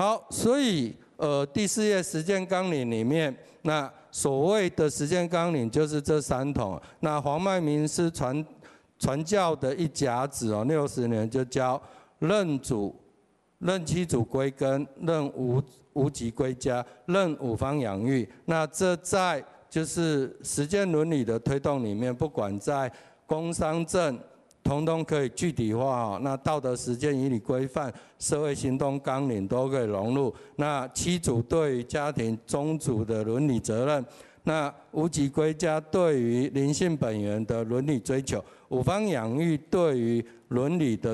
好，所以第4页实践纲领里面，那所谓的实践纲领就是这3统。那黄迈明是传教的一甲子哦，60年就教任七祖归根，任无极归家，任五方养育。那这在就是实践伦理的推动里面，不管在工商政，统统可以具体化哦。那道德实践、以理规范、社会行动纲领都可以融入。那七祖对于家庭宗族的伦理责任，那无极归家对于灵性本源的伦理追求，五方养育对于伦理的。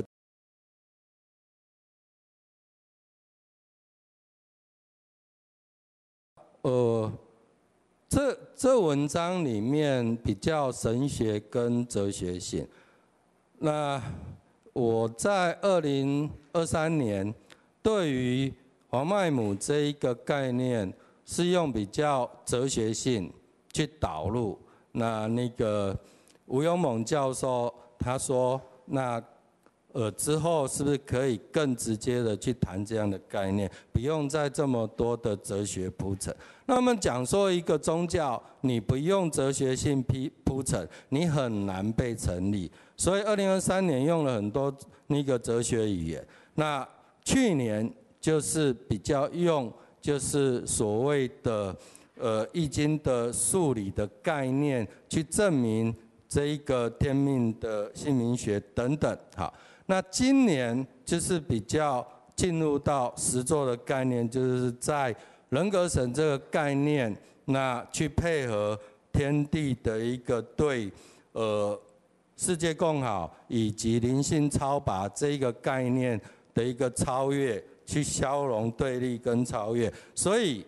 这文章里面比较神学跟哲学性。那我在2023年对于黄迈姆这一个概念是用比较哲学性去导入。那个吴永猛教授他说，那之后是不是可以更直接的去谈这样的概念，不用再这么多的哲学铺陈？那我们讲说一个宗教，你不用哲学性铺陈，你很难被成立。所以2023年用了很多那个哲学语言。那去年就是比较用就是所谓的易经的数理的概念去证明这一个天命的姓名学等等。好。那今年就是比较进入到实作的概念，就是在人格神这个概念，那去配合天地的一个对世界共好以及灵性超拔这一个概念的一个超越，去消融对立跟超越。所以